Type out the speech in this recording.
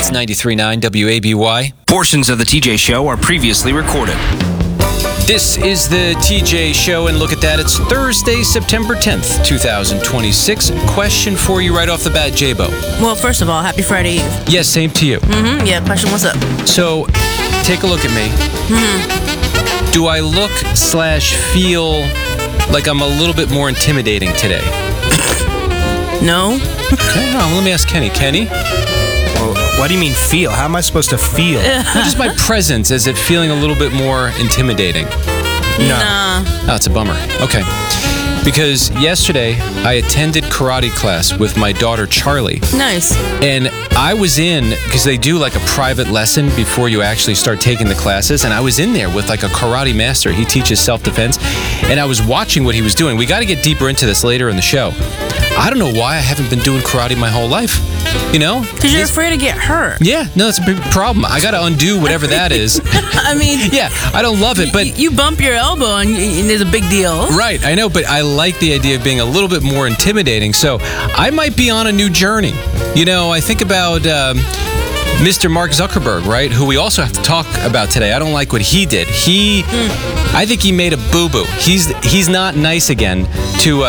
It's 93.9 WABY. Portions of the TJ Show are previously recorded. This is the TJ Show, and look at that. It's Thursday, September 10th, 2026. Question for you right off the bat, J-Bo. Well, first of all, happy Friday Eve. Yes, same to you. Yeah, question, what's up? So, take a look at me. Do I look/feel like I'm a little bit more intimidating today? No? Okay, no, let me ask Kenny. Kenny? What do you mean feel? How am I supposed to feel? Well, just my presence, is it feeling a little bit more intimidating? No. Nah. Oh, it's a bummer. Okay. Because yesterday, I attended karate class with my daughter, Charlie. Nice. And I was in, because they do like a private lesson before you actually start taking the classes. And I was in there with like a karate master. He teaches self-defense. And I was watching what he was doing. We got to get deeper into this later in the show. I don't know why I haven't been doing karate my whole life. You know? Because you're afraid to get hurt. Yeah, no, that's a big problem. I got to undo whatever that is. I mean... Yeah, I don't love it, but... You bump your elbow and there's a big deal. Right, I know, but I like the idea of being a little bit more intimidating, so I might be on a new journey. You know, I think about Mr. Mark Zuckerberg, right, who we also have to talk about today. I don't like what he did. I think he made a boo-boo. He's not nice again to